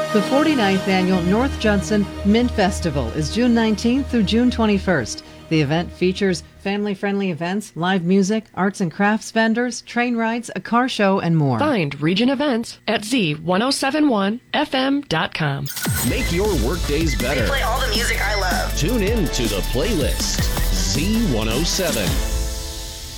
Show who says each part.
Speaker 1: The 49th Annual North Judson Mint Festival is June 19th through June 21st. The event features family-friendly events, live music, arts and crafts vendors, train rides, a car show, and more.
Speaker 2: Find Region Events at z1071fm.com.
Speaker 3: Make your workdays better.
Speaker 4: Play all the music I love.
Speaker 3: Tune in to The Playlist. Z107.